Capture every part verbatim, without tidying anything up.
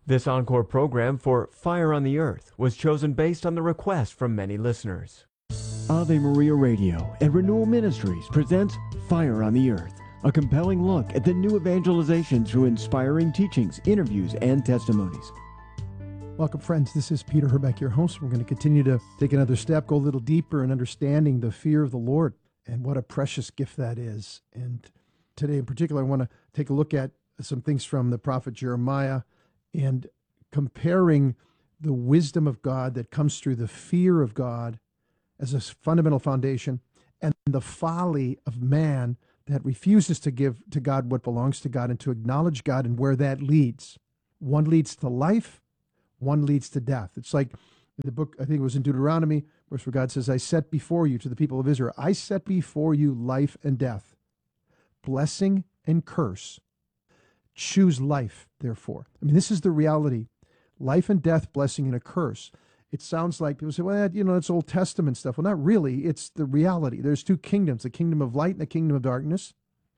This encore program for Fire on the Earth was chosen based on the request from many listeners. Ave Maria Radio and Renewal Ministries presents Fire on the Earth, a compelling look at the new evangelization through inspiring teachings, interviews, and testimonies. Welcome, friends. This is Peter Herbeck, your host. We're going to continue to take another step, go a little deeper in understanding the fear of the Lord and what a precious gift that is. And today in particular, I want to take a look at some things from the prophet Jeremiah and comparing the wisdom of God that comes through the fear of God as a fundamental foundation and the folly of man that refuses to give to God what belongs to God and to acknowledge God and where that leads. One leads to life, one leads to death. It's like in the book, I think it was in Deuteronomy, where God says, I set before you, to the people of Israel, I set before you life and death, blessing and curse. Choose life, therefore. I mean, this is the reality. Life and death, blessing and a curse. It sounds like people say, well, you know, it's Old Testament stuff. Well, not really. It's the reality. There's two kingdoms, the kingdom of light and the kingdom of darkness.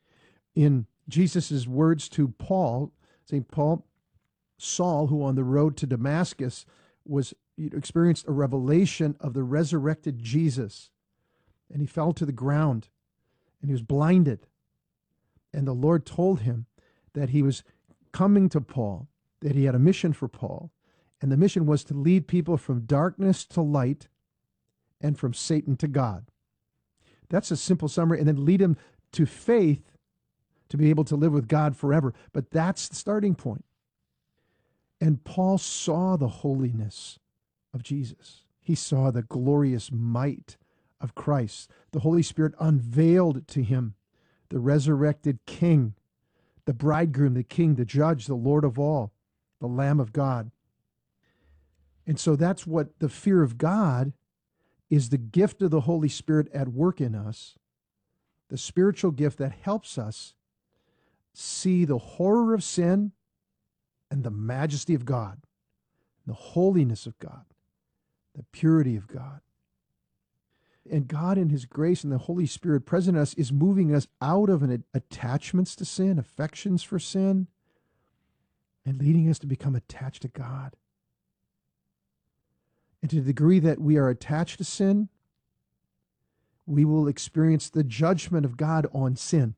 In Jesus' words to Paul, Saint Paul, Saul, who on the road to Damascus was experienced a revelation of the resurrected Jesus, and he fell to the ground, and he was blinded. And the Lord told him that he was coming to Paul, that he had a mission for Paul, and the mission was to lead people from darkness to light and from Satan to God. That's a simple summary, and then lead them to faith to be able to live with God forever. But that's the starting point. And Paul saw the holiness of Jesus. He saw the glorious might of Christ. The Holy Spirit unveiled to him the resurrected King, the bridegroom, the King, the judge, the Lord of all, the Lamb of God. And so that's what the fear of God is, the gift of the Holy Spirit at work in us, the spiritual gift that helps us see the horror of sin and the majesty of God, the holiness of God, the purity of God. And God in his grace and the Holy Spirit present in us is moving us out of an attachments to sin, affections for sin, and leading us to become attached to God. And to the degree that we are attached to sin, we will experience the judgment of God on sin.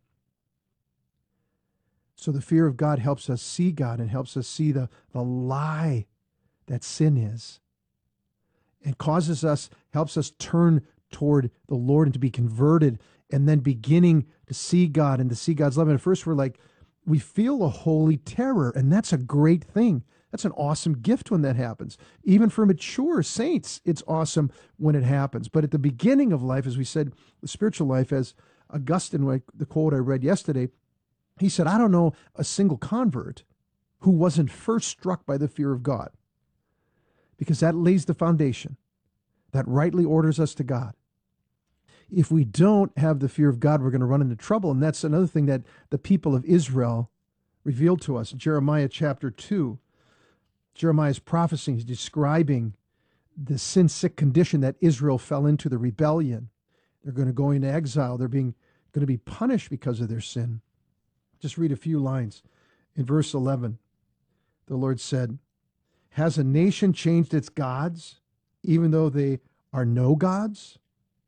So the fear of God helps us see God and helps us see the, the lie that sin is, and causes us, helps us turn toward the Lord and to be converted, and then beginning to see God and to see God's love. And at first we're like, we feel a holy terror, and that's a great thing. That's an awesome gift when that happens. Even for mature saints, it's awesome when it happens. But at the beginning of life, as we said, the spiritual life, as Augustine, like the quote I read yesterday, he said, I don't know a single convert who wasn't first struck by the fear of God, because that lays the foundation that rightly orders us to God. If we don't have the fear of God, we're going to run into trouble. And that's another thing that the people of Israel revealed to us. In Jeremiah chapter two, Jeremiah is prophesying, he's describing the sin-sick condition that Israel fell into, the rebellion. They're going to go into exile. They're being going to be punished because of their sin. Just read a few lines. In verse eleven, the Lord said, has a nation changed its gods, even though they are no gods?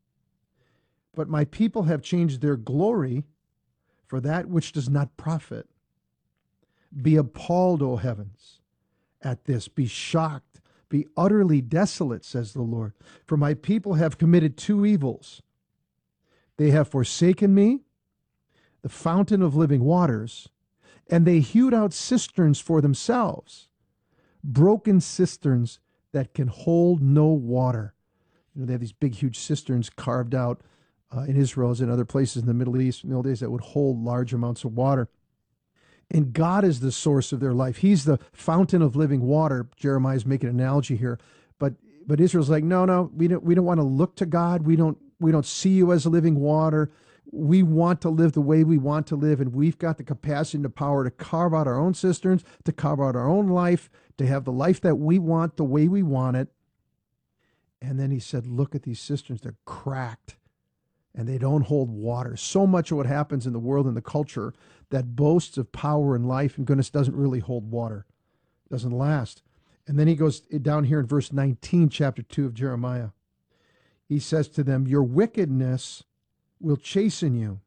But my people have changed their glory for that which does not profit. Be appalled, O heavens, at this. Be shocked. Be utterly desolate, says the Lord. For my people have committed two evils. They have forsaken me, the fountain of living waters, and they hewed out cisterns for themselves, broken cisterns that can hold no water. You know, they have these big, huge cisterns carved out uh, in Israel as in other places in the Middle East in the old days that would hold large amounts of water. And God is the source of their life. He's the fountain of living water. Jeremiah's making an analogy here. But but Israel's like, no, no, we don't we don't want to look to God. We don't we don't see you as a living water. We want to live the way we want to live, and we've got the capacity and the power to carve out our own cisterns, to carve out our own life, to have the life that we want the way we want it. And then he said, look at these cisterns. They're cracked, and they don't hold water. So much of what happens in the world and the culture that boasts of power and life and goodness doesn't really hold water. Doesn't last. And then he goes down here in verse nineteen, chapter two of Jeremiah. He says to them, your wickedness will chasten you,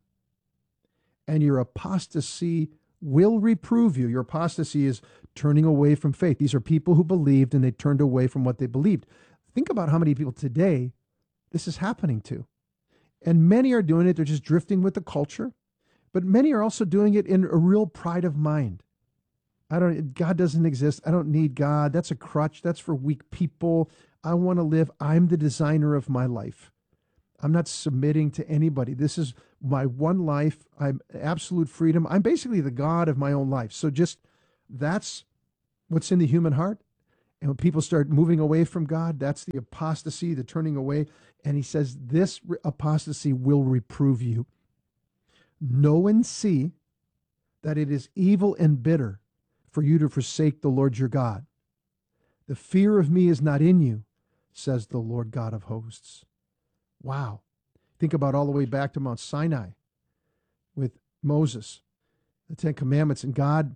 and your apostasy will reprove you. Your apostasy is turning away from faith. These are people who believed and they turned away from what they believed. Think about how many people today this is happening to. And many are doing it, they're just drifting with the culture. But many are also doing it in a real pride of mind. I don't, God doesn't exist. I don't need God. That's a crutch. That's for weak people. I want to live. I'm the designer of my life. I'm not submitting to anybody. This is my one life. I'm absolute freedom. I'm basically the God of my own life. So just that's what's in the human heart. And when people start moving away from God, that's the apostasy, the turning away. And he says, this apostasy will reprove you. Know and see that it is evil and bitter for you to forsake the Lord your God. The fear of me is not in you, says the Lord God of hosts. Wow. Think about all the way back to Mount Sinai with Moses, the Ten Commandments, and God,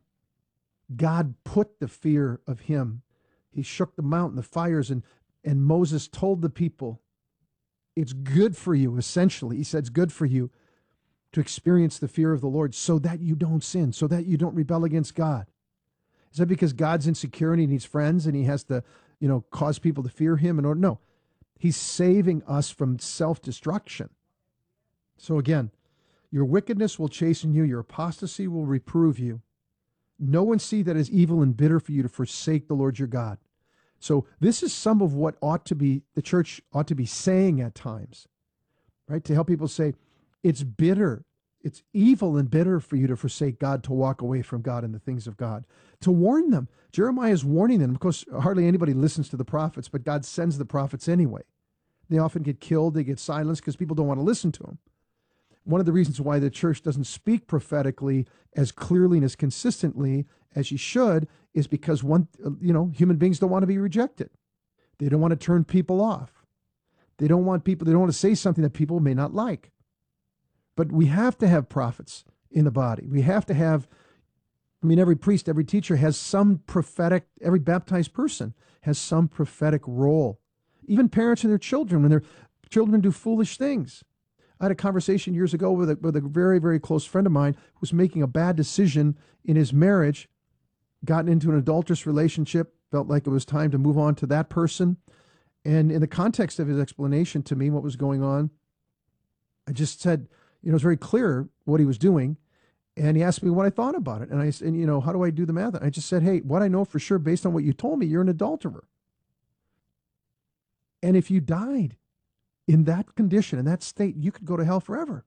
God put the fear of him. He shook the mountain, the fires, and, and Moses told the people, it's good for you, essentially. He said, it's good for you to experience the fear of the Lord so that you don't sin, so that you don't rebel against God. Is that because God's insecure and he needs friends and he has to, you know, cause people to fear him in order? No, he's saving us from self-destruction. So again, your wickedness will chasten you, your apostasy will reprove you. Know and see that it is evil and bitter for you to forsake the Lord your God. So this is some of what ought to be, the church ought to be saying at times, right? To help people say, it's bitter, it's evil and bitter for you to forsake God, to walk away from God and the things of God. To warn them. Jeremiah is warning them. Of course, hardly anybody listens to the prophets, but God sends the prophets anyway. They often get killed, they get silenced because people don't want to listen to them. One of the reasons why the church doesn't speak prophetically as clearly and as consistently as she should is because one, you know, human beings don't want to be rejected. They don't want to turn people off. They don't want people, they don't want to say something that people may not like. But we have to have prophets in the body. We have to have, I mean, every priest, every teacher has some prophetic, every baptized person has some prophetic role. Even parents and their children, when their children do foolish things. I had a conversation years ago with a, with a very, very close friend of mine who was making a bad decision in his marriage, gotten into an adulterous relationship, felt like it was time to move on to that person. And in the context of his explanation to me, what was going on, I just said, you know, it was very clear what he was doing. And he asked me what I thought about it. And I said, you know, how do I do the math? And I just said, hey, what I know for sure, based on what you told me, you're an adulterer. And if you died in that condition, in that state, you could go to hell forever.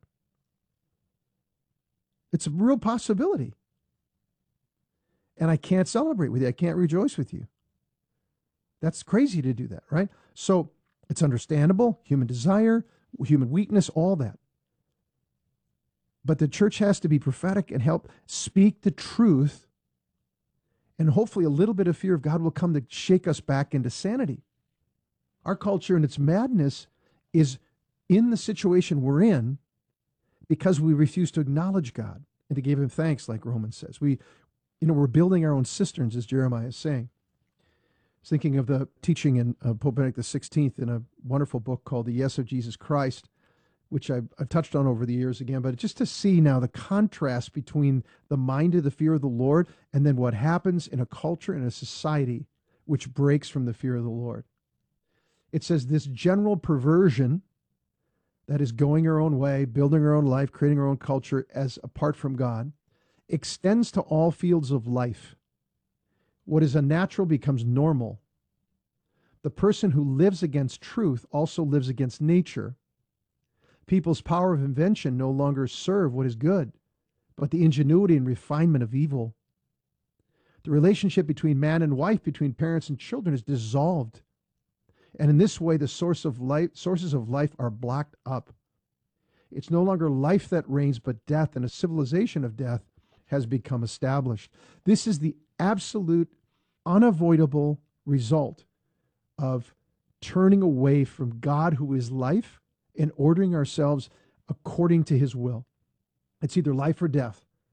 It's a real possibility. And I can't celebrate with you. I can't rejoice with you. That's crazy to do that, right? So it's understandable, human desire, human weakness, all that. But the church has to be prophetic and help speak the truth. And hopefully a little bit of fear of God will come to shake us back into sanity. Our culture and its madness is in the situation we're in because we refuse to acknowledge God and to give him thanks, like Romans says. We, you know, we're building our own cisterns, as Jeremiah is saying. I was thinking of the teaching in uh, Pope Benedict the sixteenth in a wonderful book called The Yes of Jesus Christ, which I've, I've touched on over the years again, but just to see now the contrast between the mind of the fear of the Lord and then what happens in a culture and a society which breaks from the fear of the Lord. It says this general perversion that is going our own way, building our own life, creating our own culture as apart from God, extends to all fields of life. What is unnatural becomes normal. The person who lives against truth also lives against nature. People's power of invention no longer serve what is good, but the ingenuity and refinement of evil. The relationship between man and wife, between parents and children is dissolved. And in this way, the source of life, sources of life are blocked up. It's no longer life that reigns, but death, and a civilization of death has become established. This is the absolute, unavoidable result of turning away from God, who is life, and ordering ourselves according to his will. It's either life or death.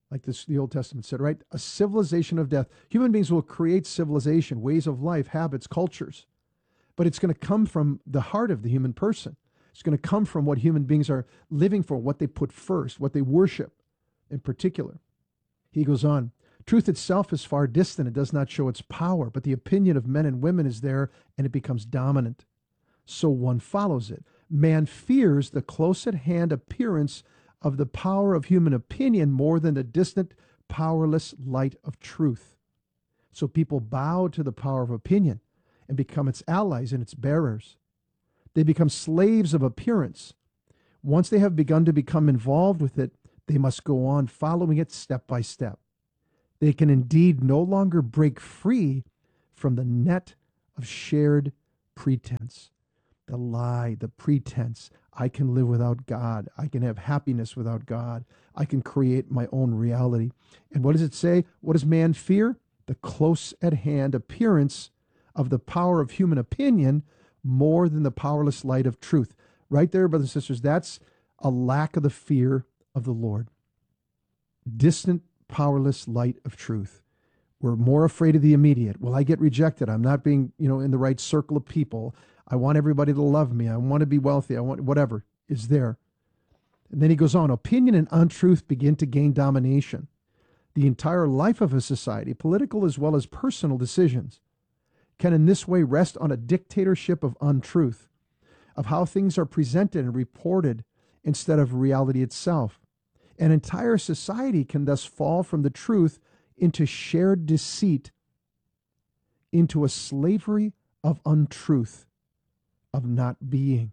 like this, the Old Testament said, right? A civilization of death. Human beings will create civilization, ways of life, habits, cultures, but it's going to come from the heart of the human person. It's going to come from what human beings are living for, what they put first, what they worship in particular. He goes on, truth itself is far distant. It does not show its power, but the opinion of men and women is there, and it becomes dominant. So one follows it. Man fears the close at hand appearance of the power of human opinion more than the distant, powerless light of truth. So people bow to the power of opinion and become its allies and its bearers. They become slaves of appearance. Once they have begun to become involved with it, they must go on following it step by step. They can indeed no longer break free from the net of shared pretense. The lie, the pretense. I can live without God. I can have happiness without God. I can create my own reality. And what does it say? What does man fear? The close at hand appearance of the power of human opinion more than the powerless light of truth. Right there, brothers and sisters, that's a lack of the fear of the Lord. Distant, powerless light of truth. We're more afraid of the immediate. Will I get rejected? I'm not being, you know, in the right circle of people. I want everybody to love me. I want to be wealthy. I want whatever is there. And then he goes on, opinion and untruth begin to gain domination. The entire life of a society, political as well as personal decisions, can in this way rest on a dictatorship of untruth, of how things are presented and reported instead of reality itself. An entire society can thus fall from the truth into shared deceit, into a slavery of untruth, of not being.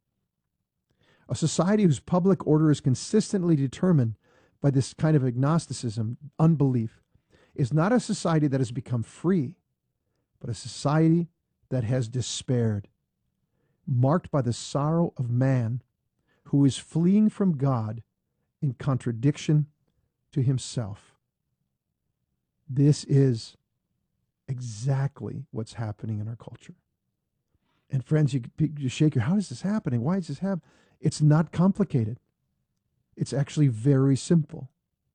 A society whose public order is consistently determined by this kind of agnosticism, unbelief, is not a society that has become free, but a society that has despaired, marked by the sorrow of man who is fleeing from God in contradiction to himself. This is exactly what's happening in our culture. And friends, you, you shake your, how is this happening? Why is this happening? It's not complicated. It's actually very simple.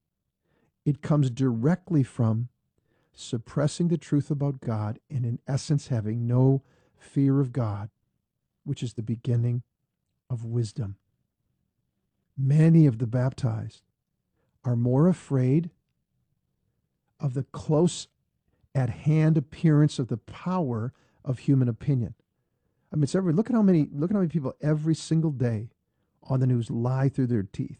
It comes directly from suppressing the truth about God and in essence having no fear of God, which is the beginning of wisdom. Many of the baptized are more afraid of the close at hand appearance of the power of human opinion. I mean, it's every, look at how many, look at how many people every single day on the news lie through their teeth.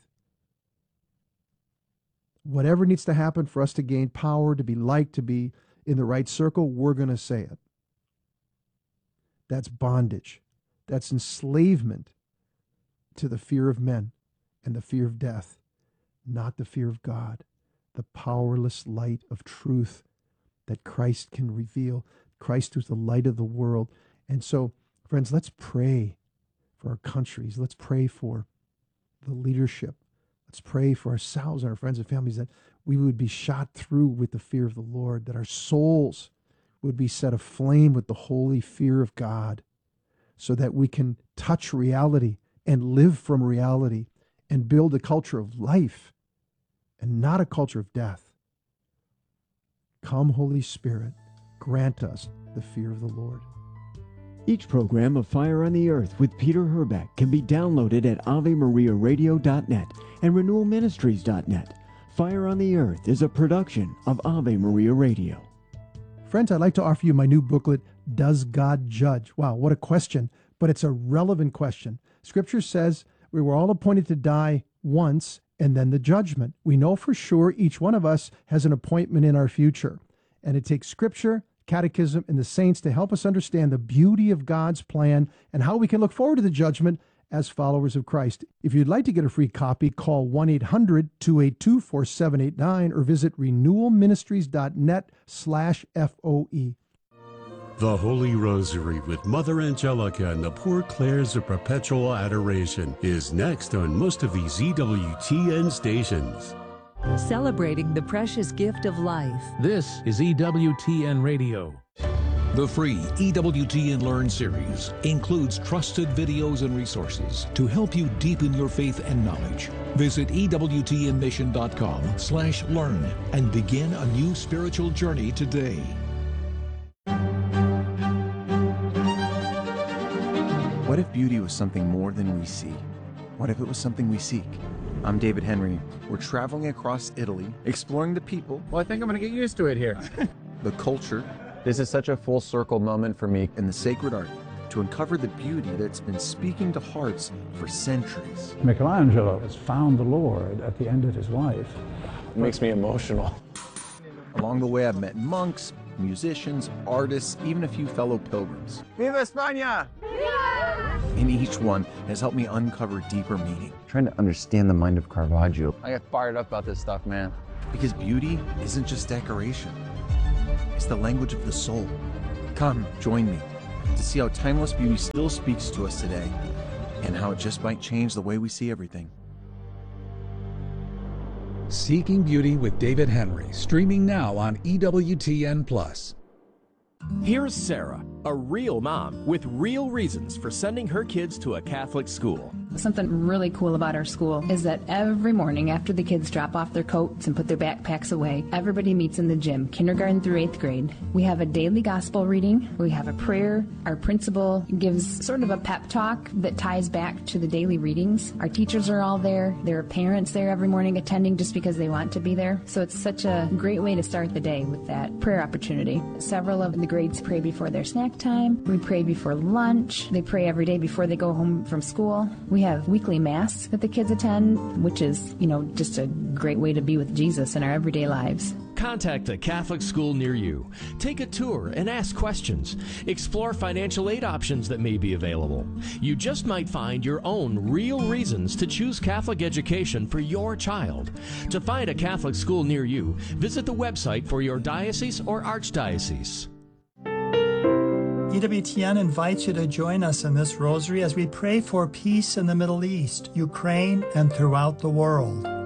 Whatever needs to happen for us to gain power, to be liked, to be in the right circle, we're going to say it. That's bondage. That's enslavement to the fear of men and the fear of death, not the fear of God, the powerless light of truth that Christ can reveal. Christ who's the light of the world. And so, friends, let's pray for our countries. Let's pray for the leadership. Let's pray for ourselves and our friends and families that we would be shot through with the fear of the Lord, that our souls would be set aflame with the holy fear of God, so that we can touch reality and live from reality and build a culture of life and not a culture of death. Come, Holy Spirit, grant us the fear of the Lord. Each program of Fire on the Earth with Peter Herbeck can be downloaded at ave maria radio dot net and renewal ministries dot net. Fire on the Earth is a production of Ave Maria Radio. Friends, I'd like to offer you my new booklet, Does God Judge? Wow, what a question, but it's a relevant question. Scripture says we were all appointed to die once and then the judgment. We know for sure each one of us has an appointment in our future, and it takes Scripture, Catechism, and the saints to help us understand the beauty of God's plan and how we can look forward to the judgment as followers of Christ. If you'd like to get a free copy, call one eight hundred two eight two four seven eight nine or visit renewal ministries dot net slash F O E. The Holy Rosary with Mother Angelica and the Poor Clares of Perpetual Adoration is next on most of these E W T N stations. Celebrating the precious gift of life. This is E W T N Radio. The free E W T N Learn series includes trusted videos and resources to help you deepen your faith and knowledge. Visit E W T N mission dot com slash learn and begin a new spiritual journey today. What if beauty was something more than we see? What if it was something we seek? I'm David Henry. We're traveling across Italy, exploring the people. Well, I think I'm going to get used to it here. The culture. This is such a full circle moment for me. And the sacred art to uncover the beauty that's been speaking to hearts for centuries. Michelangelo has found the Lord at the end of his life. It makes me emotional. Along the way, I've met monks, musicians, artists, even a few fellow pilgrims. Viva España! And each one has helped me uncover deeper meaning. Trying to understand the mind of Caravaggio. I get fired up about this stuff, man. Because beauty isn't just decoration. It's the language of the soul. Come, join me to see how timeless beauty still speaks to us today and how it just might change the way we see everything. Seeking Beauty with David Henry, streaming now on E W T N Plus. Here's Sarah, a real mom with real reasons for sending her kids to a Catholic school. Something really cool about our school is that every morning after the kids drop off their coats and put their backpacks away, everybody meets in the gym, kindergarten through eighth grade. We have a daily gospel reading. We have a prayer. Our principal gives sort of a pep talk that ties back to the daily readings. Our teachers are all there. There are parents there every morning attending just because they want to be there. So it's such a great way to start the day with that prayer opportunity. Several of the grades pray before their snack time. We pray before lunch. They pray every day before they go home from school. We have weekly mass that the kids attend, which is, you know, just a great way to be with Jesus in our everyday lives. Contact a Catholic school near you. Take a tour and ask questions. Explore financial aid options that may be available. You just might find your own real reasons to choose Catholic education for your child. To find a Catholic school near you, visit the website for your diocese or archdiocese. E W T N invites you to join us in this rosary as we pray for peace in the Middle East, Ukraine, and throughout the world.